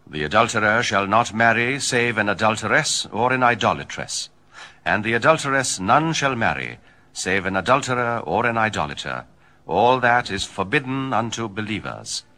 The adulterer shall not marry save an adulteress or an idolatress, and the adulteress none shall marry save an adulterer or an idolater. All that is forbidden unto believers.